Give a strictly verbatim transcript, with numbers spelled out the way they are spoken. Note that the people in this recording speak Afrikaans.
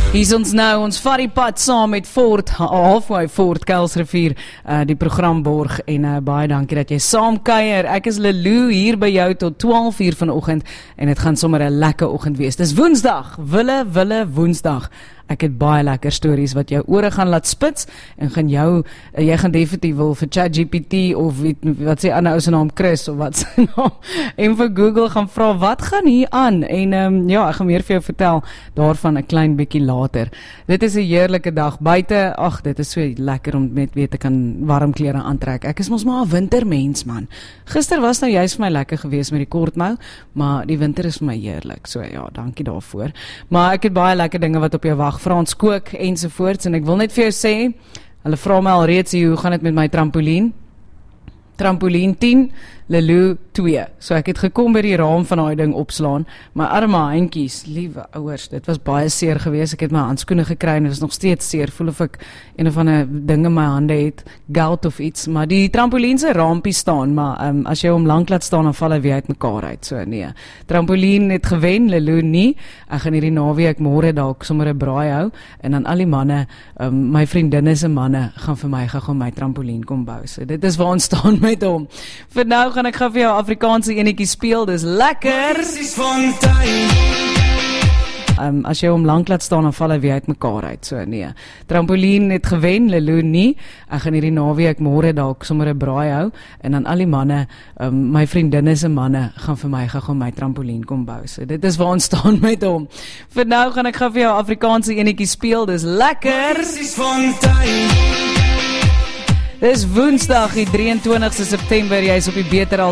Hier is ons nou, ons vat die pad saam met Fort, halfway Fort Kuilsrivier, uh, die program borg, en uh, baie dankie dat jy saam kuier. Ek is Lelou hier by jou tot twaalf uur vanoggend, en het gaan sommer 'n lekker oggend wees. Dis Woensdag, wille, wille Woensdag. Ek het baie lekker stories wat jou ore gaan laat spits, en gaan jou, uh, jy gaan definitief wil vir ChatGPT, of weet, wat sê ander ou se naam, Chris, of wat sy naam, en vir Google gaan vra, wat gaan hier aan? En um, ja, ek gaan meer vir jou vertel daarvan 'n klein bietjie later. Dit is 'n heerlike dag buite. Ag, dit is so lekker om net weer te kan warm klere aantrek. Ek is mos maar 'n wintermens, man. Gister was nou juist vir my lekker geweest met die kortmou, maar die winter is vir my heerlik. So ja, dankie daarvoor. Maar ek het baie lekker dinge wat op jou wag. Frans kook ensovoorts, en ek wil net vir jou sê, hulle vra my al reeds hier, hoe gaan dit met my trampolien? Trampolien tien, Lelou twee. So ek het gekom by die raam van daai ding opslaan, my arme handjies, liewe ouers, dit was baie seer geweest. Ek het my handskoene gekry en dit is nog steeds seer, voel of ek een of ander ding in my hande het, gout of iets, maar die trampolien se raampie staan, maar um, as jy hom lank laat staan, dan val hy weer uit mekaar uit, so nee. Trampolien het gewen, Lelou nie. Ek gaan hierdie naweek môre dalk sommer 'n braai hou, en dan al die manne, um, my vriendinne se manne, gaan vir my gaan my trampolien kom bou. So dit is waar ons staan met hom. Vir nou gaan ek gaan vir jou Afrikaanse enetjie speel, dis lekker. Um, as jy hom lank laat staan, dan val hy weer uit mekaar uit, so nee. Trampolien het gewen, Lelou nie. Ek gaan hierdie naweek môre dalk sommer 'n braai hou, en dan al die manne, um, my vriendinne se manne, gaan vir my gaan my trampolien kom bou. So dit is waar ons staan met hom. Vir nou gaan ek gaan vir jou Afrikaanse enetjie speel, dis lekker. Dis Woensdag, die drieëntwintigste September, jy is op die beter al